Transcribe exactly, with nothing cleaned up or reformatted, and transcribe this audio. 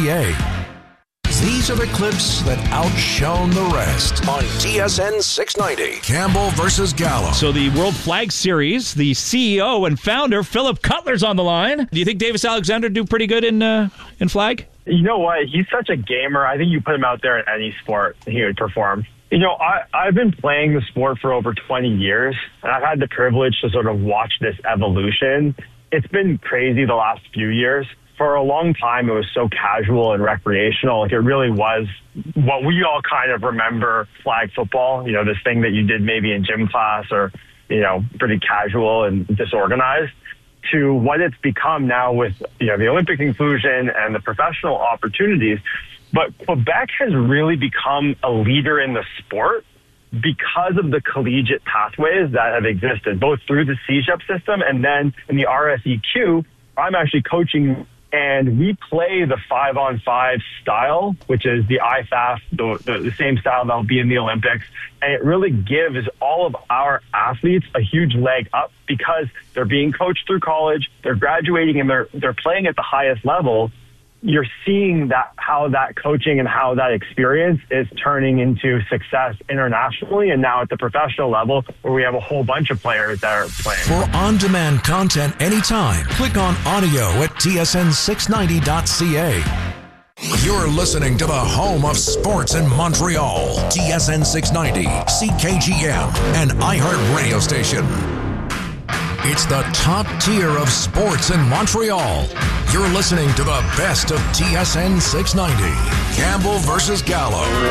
c a. These are the clips that outshone the rest on T S N six ninety. Campbell versus Gallo. So the World Flag Series, the C E O and founder, Philip Cutler's on the line. Do you think Davis Alexander do pretty good in uh, in flag? You know what? He's such a gamer. I think you put him out there in any sport, he would perform. You know, I, I've been playing the sport for over twenty years, and I've had the privilege to sort of watch this evolution. It's been crazy the last few years. For a long time, it was so casual and recreational. Like, it really was what we all kind of remember flag football, you know, this thing that you did maybe in gym class or, you know, pretty casual and disorganized, to what it's become now with, you know, the Olympic inclusion and the professional opportunities. But Quebec has really become a leader in the sport because of the collegiate pathways that have existed, both through the C J E P system and then in the R S E Q. I'm actually coaching, and we play the five-on-five style, which is the I F A F, the, the, the same style that will be in the Olympics. And it really gives all of our athletes a huge leg up because they're being coached through college, they're graduating, and they're they're playing at the highest level. You're seeing that how that coaching and how that experience is turning into success internationally and now at the professional level, where we have a whole bunch of players that are playing. For on-demand content anytime, click on audio at T S N six ninety dot c a. You're listening to the home of sports in Montreal, T S N six ninety, C K G M, and iHeart radio station. It's the top tier of sports in Montreal. You're listening to the best of T S N six ninety. Campbell versus Gallo.